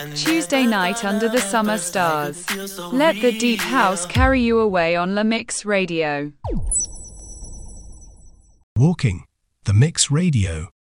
Tuesday night under the summer stars. Let the deep house carry you away on La Mix Radio. Walking, The Mix Radio.